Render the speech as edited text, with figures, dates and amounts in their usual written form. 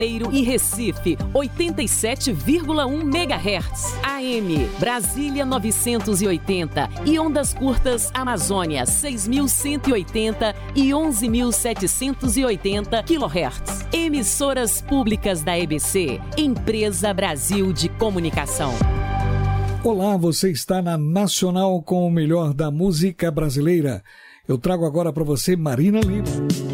e Recife, 87,1 MHz. AM, Brasília 980 e ondas curtas Amazônia 6.180 e 11.780 kHz. Emissoras públicas da EBC, Empresa Brasil de Comunicação. Olá, você está na Nacional com o melhor da música brasileira. Eu trago agora para você Marina Lima.